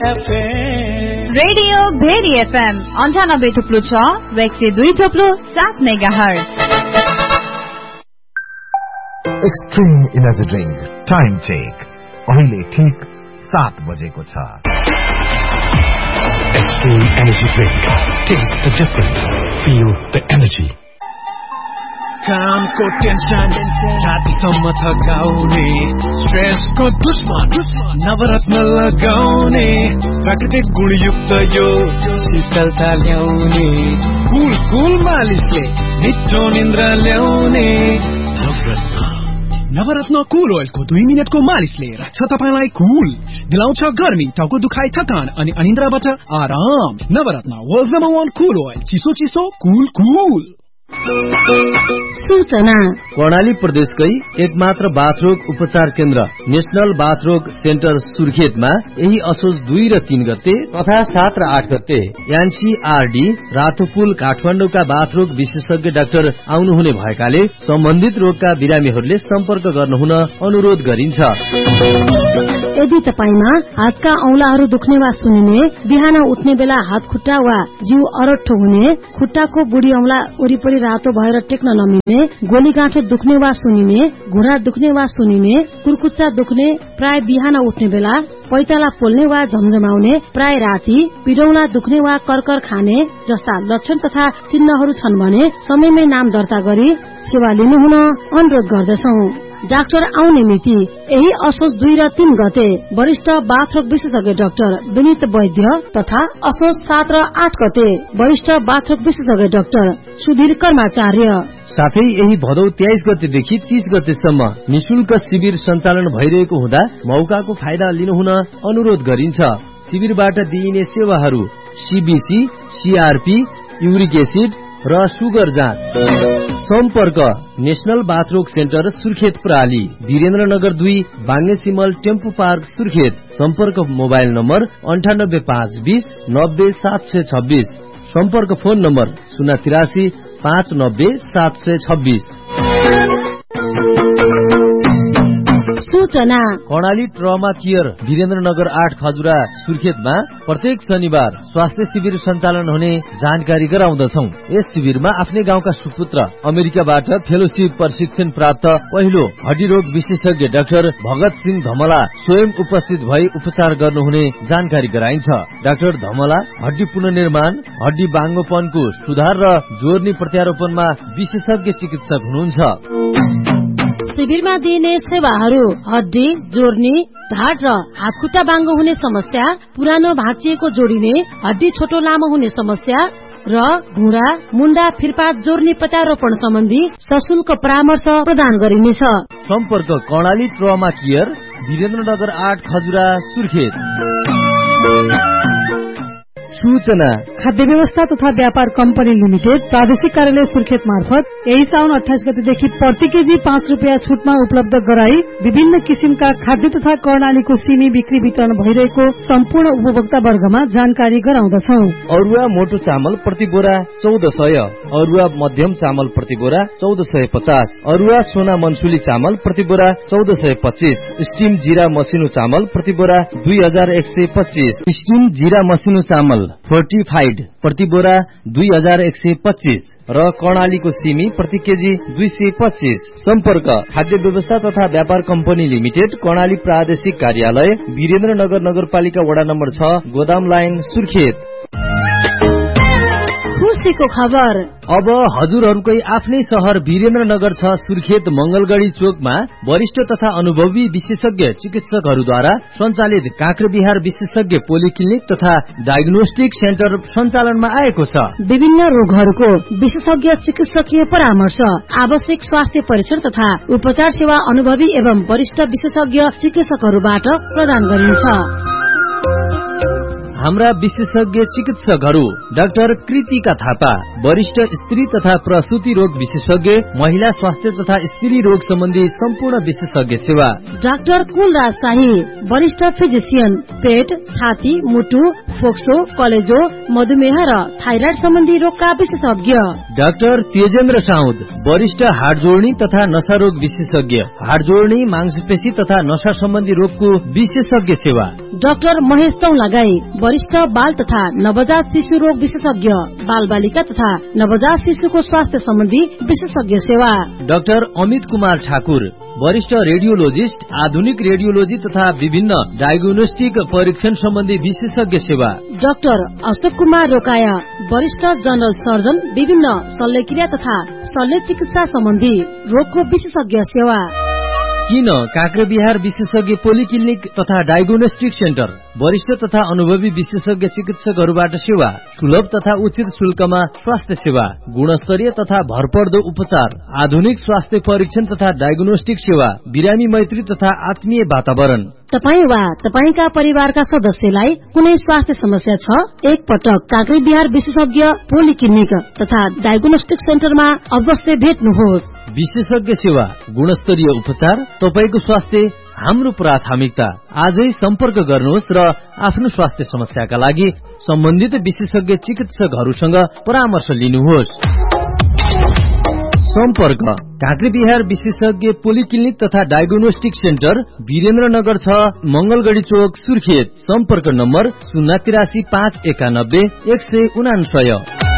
Radio very FM 98.6 र 102.7 megahertz. Extreme energy drink time check अहिले ठीक 7 बजेको छ। Extreme energy drink, test the difference, feel the energy. कामको टेन्सन रातिसम्म थकाउने, स्ट्रेसको दुश्मन नवरत्न लगाउने, प्राकृतिक गुणयुक्त यो शीतलता ल्याउने, कुल कुल मालिसले मिठो निन्द्रा ल्याउने। नवरत्न कुल ओइलको 2 मिनेटको मालिसले राख्छ तपाईलाई कुल, दिलाउँछ गर्मी, टाउको दुखाइ, थकान अनि अनिन्द्राबाट आराम। नवरत्न वर्ल्ड नम्बर 1 कुल ओइल, चिसो चिसो कुल कुल। सूचना कर्णाली प्रदेशकै एकमात्र बाथरोग उपचार केन्द्र नेशनल बाथरोग सेन्टर सुर्खेतमा यही असोज 2 र 3 गते तथा 7 र 8 गते एनसीआरडी रातोपुल काठमाडौँका बाथरोग विशेषज्ञ डाक्टर आउनुहुने भएकाले सम्बन्धित रोगका बिरामीहरूले सम्पर्क गर्नुहुन अनुरोध गरिन्छ। यदि तपाईमा हातका औंलाहरू दुख्ने वा सुनिने, बिहान उठ्ने बेला हात खुट्टा वा जिउ अरट्ठो हुने, खुट्टाको बुढी औंला वरिपरि रातो भएर टेक्न नमिल्ने, गोलीगाँठो दुख्ने वा सुनिने, घुँडा दुख्ने वा सुनिने, कुर्कुच्चा दुख्ने, प्राय बिहान उठ्ने बेला, पैताला पोल्ने वा झमझमाउने, प्राय राति, पिडौला दुख्ने वा करकर खाने जस्ता लक्षण तथा चिन्हहरू छन् भने समयमै नाम दर्ता गरी सेवा लिनुहुन अनुरोध गर्दछौं। डाक्टर आउने मिति यही असोज 2 र 3 गते वरिष्ठ बाथरोग विशेषज्ञ डाक्टर विनित वैद्य तथा असोज 7 र 8 गते वरिष्ठ बाथरोग विशेषज्ञ डाक्टर सुधीर कर्माचार्य। साथै यही भदौ 23 गतेदेखि 30 गतेसम्म निशुल्क शिविर सञ्चालन भइरहेको हुँदा मौकाको फाइदा लिनुहुन अनुरोध गरिन्छ। शिविरबाट दिइने सेवाहरू सीबीसी, सीआरपी, युरिक एसिड र सुगर जाँच। सम्पर्क नेशनल बाथरोग सेन्टर सुर्खेत प्राली, वीरेन्द्रनगर 2, बाङ्गे सिमल टेम्पू पार्क सुर्खेत। सम्पर्क मोबाइल नम्बर 98520 90726। सम्पर्क फोन नम्बर 083 590 726। सूचना कर्णाली ट्रमा केयर वीरेन्द्रनगर 8 खजुरा सुर्खेतमा प्रत्येक शनिबार स्वास्थ्य शिविर सञ्चालन हुने जानकारी गराउँदछौ। यस शिविरमा आफ्नै गाउँका सुपुत्र अमेरिकाबाट फेलोशिप प्रशिक्षण प्राप्त पहिलो हड्डी रोग विशेषज्ञ डाक्टर भगत सिंह धमला स्वयं उपस्थित भई उपचार गर्नुहुने जानकारी गराइन्छ। डाक्टर धमला हड्डी पुनर्निर्माण, हड्डी बाङ्गोपनको सुधार र जोर्नी प्रत्यारोपणमा विशेषज्ञ चिकित्सक हुनुहुन्छ। शिविरमा दिइने सेवाहरू हड्डी जोर्नी, ढाड र हात खुट्टा बाङ्गो हुने समस्या, पुरानो भाँचिएको जोडिने, हड्डी छोटो लामो हुने समस्या र घुँडा, मुण्डा, फिरपात जोर्नी प्रत्यारोपण सम्बन्धी सशुल्क परामर्श प्रदान गरिनेछ। सम्पर्क कर्णाली ट्रमा केयर वीरेन्द्रनगर 8 खजुरा सुर्खेत। सूचना खाद्य व्यवस्था तथा व्यापार कम्पनी लिमिटेड प्रादेशिक कार्यालय सुर्खेत मार्फत यही साउन 28 गतेदेखि प्रति केजी 5 रुपियाँ छुटमा उपलब्ध गराई विभिन्न किसिमका खाद्य तथा कर्णालीको सिमी बिक्री वितरण भइरहेको सम्पूर्ण उपभोक्ता वर्गमा जानकारी गराउँदछौ। अरुवा मोटो चामल प्रति बोरा 1400, अरुवा मध्यम चामल प्रति बोरा 1450, अरुवा सोना मनसुली चामल प्रति बोरा 1425, स्टीम जीरा मसिनो चामल प्रति बोरा 2125, स्टीम जीरा मसिनो चामल फोर्टिफाइड प्रति बोरा 2125 र कर्णालीको सिमी प्रति केजी 225। सम्पर्क खाद्य व्यवस्था तथा व्यापार कम्पनी लिमिटेड कर्णाली प्रादेशिक कार्यालय वीरेन्द्रनगर नगरपालिका वडा नम्बर 6 गोदाम लाइन सुर्खेत। खुशीको खबर अब हजुरहरूकै आफ्नै शहर वीरेन्द्रनगर 6 सुर्खेत मंगलगढ़ी चोकमा वरिष्ठ तथा अनुभवी विशेषज्ञ चिकित्सकहरूद्वारा सञ्चालित काँक्रेबिहार विशेषज्ञ पोलिक्लिनिक तथा डायग्नोस्टिक सेन्टर सञ्चालनमा आएको छ। विभिन्न रोगहरूको विशेषज्ञ चिकित्सकीय परामर्श, आवश्यक स्वास्थ्य परीक्षण तथा उपचार सेवा अनुभवी एवं वरिष्ठ विशेषज्ञ चिकित्सकहरूबाट प्रदान गरिन्छ। हाम्रा विशेषज्ञ चिकित्सकहरू डाक्टर कृतिका थापा वरिष्ठ स्त्री तथा प्रसूति रोग विशेषज्ञ, महिला स्वास्थ्य तथा स्त्री रोग सम्बन्धी सम्पूर्ण विशेषज्ञ सेवा। डाक्टर कुलराज शाही वरिष्ठ फिजिशियन, पेट, छाती, मुटु, फोक्सो, कलेजो, मधुमेह र थाइराइड सम्बन्धी रोगका विशेषज्ञ। डाक्टर तेजेन्द्र साउद, वरिष्ठ हाड जोड्नी तथा नशा रोग विशेषज्ञ, हाड जोड्नी, मांसपेशी तथा नशा सम्बन्धी रोगको विशेषज्ञ सेवा। डाक्टर महेश चौलागाई, वरिष्ठ बाल तथा नवजात शिशु रोग विशेषज्ञ, बाल बालिका तथा नवजात शिशुको स्वास्थ्य सम्बन्धी विशेषज्ञ सेवा। डाक्टर अमित कुमार ठाकुर, वरिष्ठ रेडियोलोजिस्ट, आधुनिक रेडियोलोजी तथा विभिन्न डायग्नोस्टिक परीक्षण सम्बन्धी विशेषज्ञ सेवा। डाक्टर अशोक कुमार रोकाया, वरिष्ठ जनरल सर्जन, विभिन्न शल्यक्रिया तथा शल्य चिकित्सा सम्बन्धी रोगको विशेषज्ञ सेवा। किन काँक्रेबिहार विशेषज्ञ पोलिक्लिनिक तथा डायग्नोस्टिक सेन्टर, वरिष्ठ तथा अनुभवी विशेषज्ञ चिकित्सकहरूबाट सेवा, सुलभ तथा उचित शुल्कमा स्वास्थ्य सेवा, गुणस्तरीय तथा भरपर्दो उपचार, आधुनिक स्वास्थ्य परीक्षण तथा डायग्नोस्टिक सेवा, बिरामी मैत्री तथा आत्मीय वातावरण। तपाई वा तपाईका परिवारका सदस्यलाई कुनै स्वास्थ्य समस्या छ, एक पटक काँक्रेबिहार विशेषज्ञ पोलिक्लिनिक तथा डायग्नोस्टिक सेन्टरमा अवश्य भेट्नुहोस्। विशेषज्ञ सेवा, गुणस्तरीय उपचार, तपाईको स्वास्थ्य हाम्रो प्राथमिकता। आजै सम्पर्क गर्नुहोस् र आफ्नो स्वास्थ्य समस्याका लागि सम्बन्धित विशेषज्ञ चिकित्सकहरूसँग परामर्श लिनुहोस्। सम्पर्क काँक्रेबिहार विशेषज्ञ पोलिक्लिनिक तथा डायग्नोस्टिक सेन्टर, वीरेन्द्रनगर 6, मंगलगढ़ी चौक, सुर्खेत। सम्पर्क नम्बर 083 591 199।